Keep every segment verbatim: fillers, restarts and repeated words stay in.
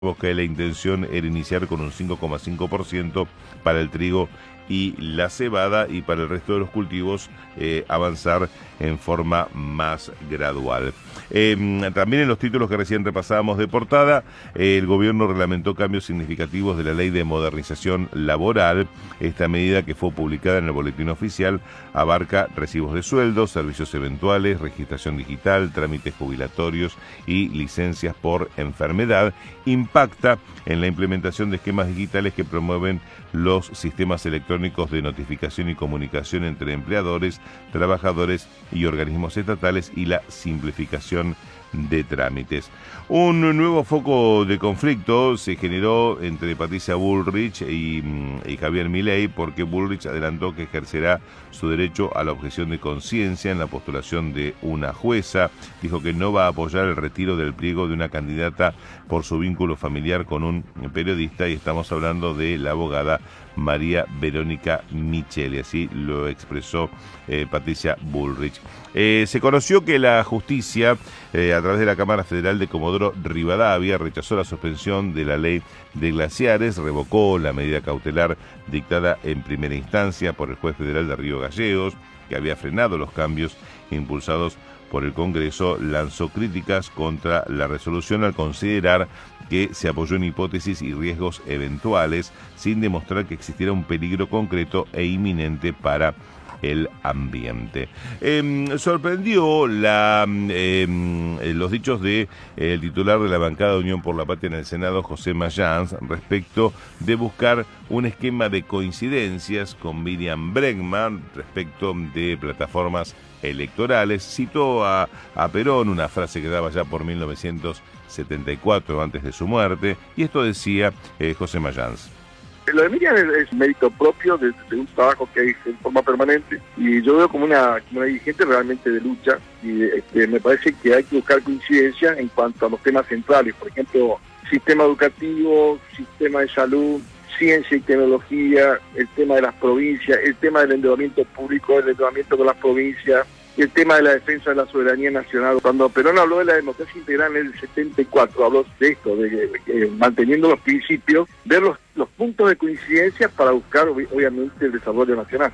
que la intención era iniciar con un cinco coma cinco por ciento para el trigo y la cebada, y para el resto de los cultivos eh, avanzar en forma más gradual. Eh, también en los títulos que recién repasábamos de portada, eh, el gobierno reglamentó cambios significativos de la Ley de Modernización Laboral. Esta medida, que fue publicada en el Boletín Oficial, abarca recibos de sueldos, servicios eventuales, registración digital, trámites jubilatorios y licencias por enfermedad. Impacta en la implementación de esquemas digitales que promueven los sistemas electrónicos de notificación y comunicación entre empleadores, trabajadores y organismos estatales, y la simplificación de trámites. Un nuevo foco de conflicto se generó entre Patricia Bullrich y, y Javier Milei, porque Bullrich adelantó que ejercerá su derecho a la objeción de conciencia en la postulación de una jueza. Dijo que no va a apoyar el retiro del pliego de una candidata por su vínculo familiar con un periodista, y estamos hablando de la abogada María Verónica Micheli. Así lo expresó eh, Patricia Bullrich. Eh, se conoció que la justicia, eh, a través de la Cámara Federal de Comodoro Rivadavia, rechazó la suspensión de la ley de glaciares, revocó la medida cautelar dictada en primera instancia por el juez federal de Río Gallegos, que había frenado los cambios impulsados por el Congreso. Lanzó críticas contra la resolución al considerar que se apoyó en hipótesis y riesgos eventuales, sin demostrar que existiera un peligro concreto e inminente para el ambiente. Eh, sorprendió la, eh, los dichos de eh, el titular de la bancada de Unión por la Patria en el Senado, José Mayans, respecto de buscar un esquema de coincidencias con Miriam Bregman respecto de plataformas electorales. Citó a, a Perón, una frase que daba ya por mil novecientos setenta y cuatro, antes de su muerte, y esto decía eh, José Mayans. Lo de Miriam es, es mérito propio de, de un trabajo que hay en forma permanente, y yo veo como una, como una dirigente realmente de lucha, y este, me parece que hay que buscar coincidencias en cuanto a los temas centrales, por ejemplo, sistema educativo, sistema de salud, ciencia y tecnología, el tema de las provincias, el tema del endeudamiento público, el endeudamiento con las provincias, y el tema de la defensa de la soberanía nacional. Cuando Perón habló de la democracia integral en el setenta y cuatro, habló de esto, de, de, de manteniendo los principios, ver los, los puntos de coincidencia para buscar, obviamente, el desarrollo nacional.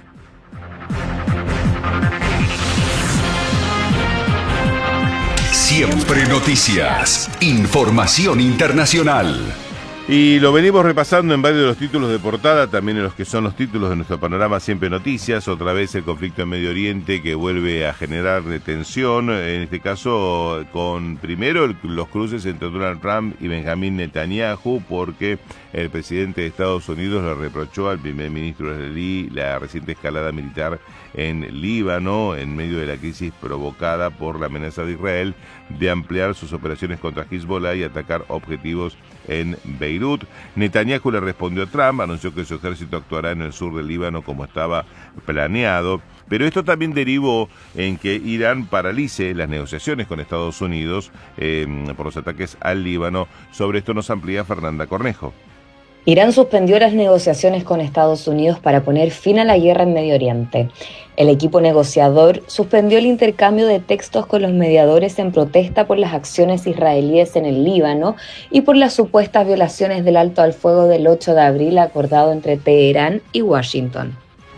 Siempre Noticias, información internacional. Y lo venimos repasando en varios de los títulos de portada, también en los que son los títulos de nuestro panorama Siempre Noticias. Otra vez el conflicto en Medio Oriente, que vuelve a generar tensión, en este caso con primero el, los cruces entre Donald Trump y Benjamín Netanyahu, porque el presidente de Estados Unidos le reprochó al primer ministro israelí la reciente escalada militar en Líbano, en medio de la crisis provocada por la amenaza de Israel de ampliar sus operaciones contra Hezbollah y atacar objetivos en Beirut. Netanyahu le respondió a Trump, anunció que su ejército actuará en el sur del Líbano como estaba planeado, pero esto también derivó en que Irán paralice las negociaciones con Estados Unidos eh, por los ataques al Líbano. Sobre esto nos amplía Fernanda Cornejo. Irán suspendió las negociaciones con Estados Unidos para poner fin a la guerra en Medio Oriente. El equipo negociador suspendió el intercambio de textos con los mediadores en protesta por las acciones israelíes en el Líbano y por las supuestas violaciones del alto al fuego del ocho de abril acordado entre Teherán y Washington.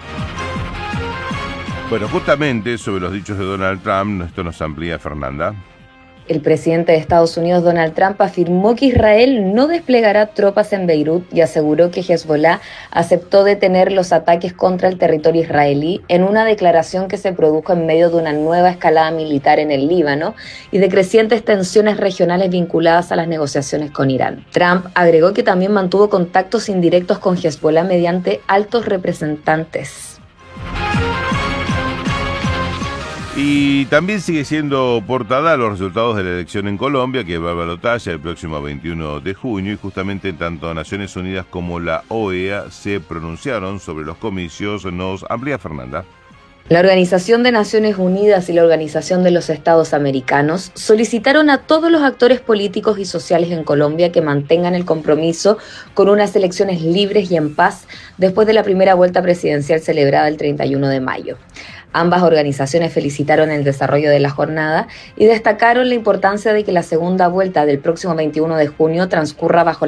Bueno, justamente sobre los dichos de Donald Trump, esto nos amplía Fernanda. El presidente de Estados Unidos, Donald Trump, afirmó que Israel no desplegará tropas en Beirut y aseguró que Hezbollah aceptó detener los ataques contra el territorio israelí en una declaración que se produjo en medio de una nueva escalada militar en el Líbano y de crecientes tensiones regionales vinculadas a las negociaciones con Irán. Trump agregó que también mantuvo contactos indirectos con Hezbollah mediante altos representantes. Y también sigue siendo portada los resultados de la elección en Colombia, que va a balotaje el próximo veintiuno de junio, y justamente tanto Naciones Unidas como la O E A se pronunciaron sobre los comicios. Nos amplía Fernanda. La Organización de Naciones Unidas y la Organización de los Estados Americanos solicitaron a todos los actores políticos y sociales en Colombia que mantengan el compromiso con unas elecciones libres y en paz después de la primera vuelta presidencial celebrada el treinta y uno de mayo. Ambas organizaciones felicitaron el desarrollo de la jornada y destacaron la importancia de que la segunda vuelta del próximo veintiuno de junio transcurra bajo